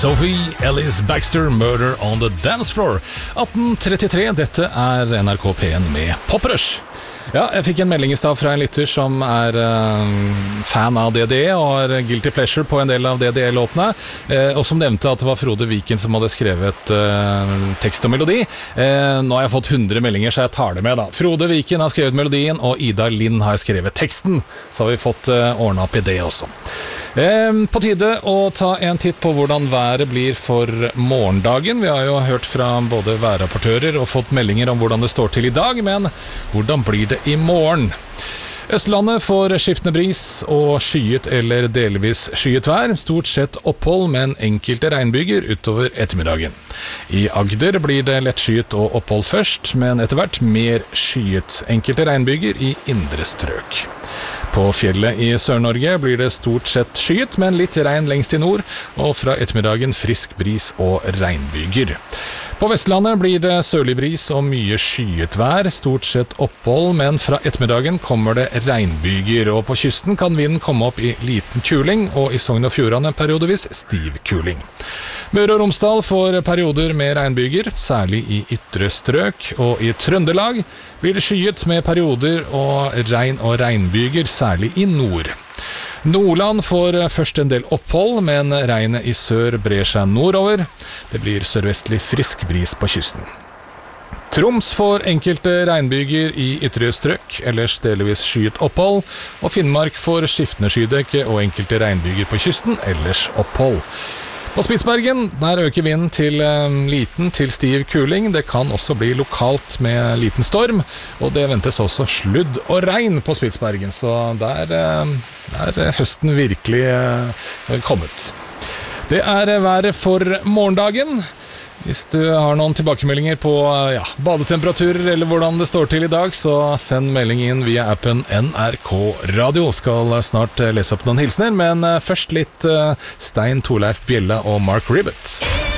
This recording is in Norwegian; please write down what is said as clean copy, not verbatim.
Sophie Ellis Baxter, Murder on the Dance Floor. 18:33, dette NRK P1 med Poprush. Ja, jeg fikk en melding I stad fra en lytter som fan av DDE og har guilty pleasure på en del av DDE-låtene, og som nevnte at det var Frode Viken som hadde skrevet tekst og melodi. Nå har jeg fått 100 meldinger, så jeg tar det med da. Frode Viken har skrevet melodien, og Ida Lind har skrevet teksten, så har vi fått ordnet opp I det også. På tide å ta en titt på hvordan været blir for morgendagen. Vi har jo hørt fra både værrapportører og fått meldinger om hvordan det står til I dag, men hvordan blir det I morgen? Østlandet får skiftende bris og skyet eller delvis skyet vær, stort sett opphold, men enkelte regnbyger utover ettermiddagen. I Agder blir det lett skyet og opphold først, men etter hvert mer skyet, enkelte regnbyger I indre strøk. På fjellet I Sør-Norge blir det stort sett skyet, men litt regn lengst I nord, og fra ettermiddagen frisk bris og regnbyger. På Vestlandet blir det sørlig bris og mye skyet vær, stort sett opphold, men fra ettermiddagen kommer det regnbyger, og på kysten kan vinden komme opp I liten kuling, og I Sogn og Fjordane periodevis stiv kuling. Møre og Romsdal får perioder med regnbyger, særlig I ytre strøk, og I Trøndelag blir det skyet med perioder og regnbyger, særlig I nord. Nordland får først en del opphold, men regnet I sør brer seg nordover. Det blir sørvestlig frisk bris på kysten. Troms får enkelte regnbyger I ytre strøk, ellers delvis skyet opphold, og Finnmark får skiftende skydekke og enkelte regnbyger på kysten, ellers opphold. På Spitsbergen, der øker vinden til liten til stiv kuling. Det kan også bli lokalt med liten storm, og det ventes også sludd og regn på Spitsbergen, så der er høsten virkelig kommet. Det været for morgendagen. Hvis du har noen tilbakemeldinger på badetemperaturer eller hvordan det står til I dag, så send melding inn via appen NRK Radio. Skal snart lese opp noen hilsener, men først litt Stein Torleif Bjella og Mark Ribbett.